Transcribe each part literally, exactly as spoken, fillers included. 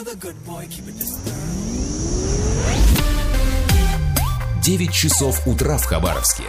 девять часов утра в Хабаровске.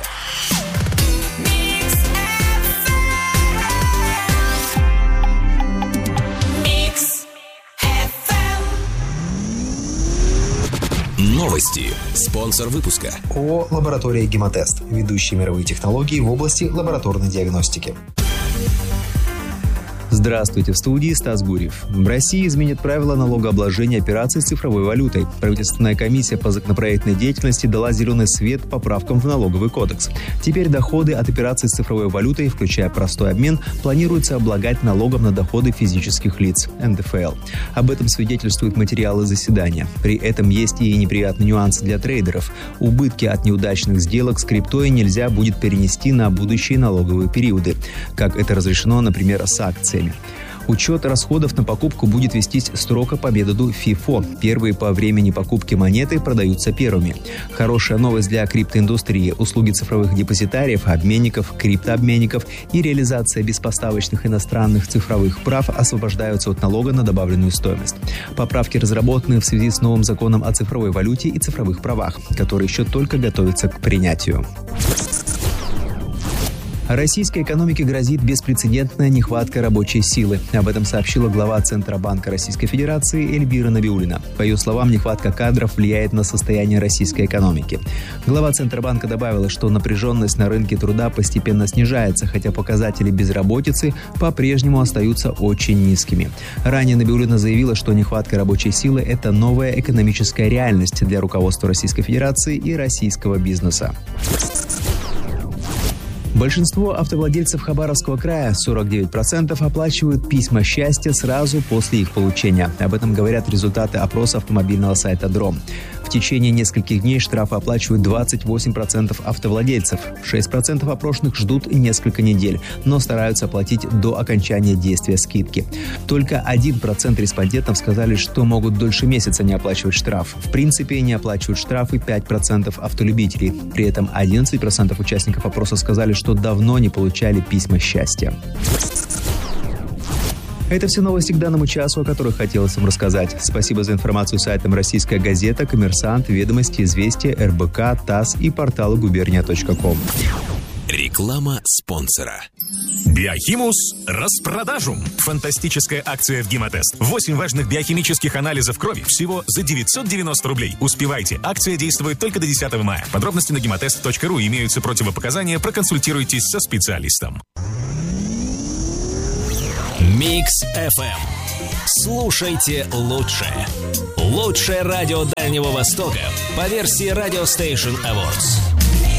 Новости. Спонсор выпуска. ООО «Лаборатория Гемотест». Ведущие мировые технологии в области лабораторной диагностики. Здравствуйте, в студии Стас Гурьев. В России изменят правила налогообложения операций с цифровой валютой. Правительственная комиссия по законопроектной деятельности дала зеленый свет поправкам в налоговый кодекс. Теперь доходы от операций с цифровой валютой, включая простой обмен, планируется облагать налогом на доходы физических лиц – эн дэ эф эл. Об этом свидетельствуют материалы заседания. При этом есть и неприятный нюанс для трейдеров. Убытки от неудачных сделок с криптой нельзя будет перенести на будущие налоговые периоды, как это разрешено, например, с акциями. Учет расходов на покупку будет вестись строго по методу фифо. Первые по времени покупки монеты продаются первыми. Хорошая новость для криптоиндустрии. Услуги цифровых депозитариев, обменников, криптообменников и реализация беспоставочных иностранных цифровых прав освобождаются от налога на добавленную стоимость. Поправки разработаны в связи с новым законом о цифровой валюте и цифровых правах, который еще только готовится к принятию. Российской экономике грозит беспрецедентная нехватка рабочей силы. Об этом сообщила глава Центробанка Российской Федерации Эльвира Набиуллина. По ее словам, нехватка кадров влияет на состояние российской экономики. Глава Центробанка добавила, что напряженность на рынке труда постепенно снижается, хотя показатели безработицы по-прежнему остаются очень низкими. Ранее Набиуллина заявила, что нехватка рабочей силы – это новая экономическая реальность для руководства Российской Федерации и российского бизнеса. Большинство автовладельцев Хабаровского края, сорок девять процентов, оплачивают письма счастья сразу после их получения. Об этом говорят результаты опроса автомобильного сайта Дром. В течение нескольких дней штрафы оплачивают двадцать восемь процентов автовладельцев. шесть процентов опрошенных ждут несколько недель, но стараются оплатить до окончания действия скидки. Только один процент респондентов сказали, что могут дольше месяца не оплачивать штраф. В принципе, не оплачивают штрафы пять процентов автолюбителей. При этом одиннадцать процентов участников опроса сказали, что давно не получали письма счастья. Это все новости к данному часу, о которых хотелось вам рассказать. Спасибо за информацию сайтам «Российская газета», «Коммерсант», «Ведомости», «Известия», эр бэ ка, ТАСС и порталу губерния точка ком. Реклама спонсора. Биохимус распродажу. Фантастическая акция в Гемотест. восемь важных биохимических анализов крови всего за девятьсот девяносто рублей. Успевайте. Акция действует только до десятого мая. Подробности на гемотест точка ру. Имеются противопоказания. Проконсультируйтесь со специалистом. Микс эф эм. Слушайте лучше. Лучшее радио Дальнего Востока по версии Radio Station Awards.